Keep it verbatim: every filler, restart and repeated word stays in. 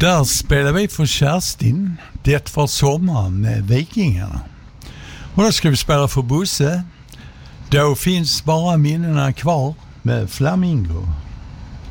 Där spelar vi för Kerstin. Det var sommaren med Vikingarna. Och då ska vi spela för Bosse. Då finns bara minnena kvar med Flamingo.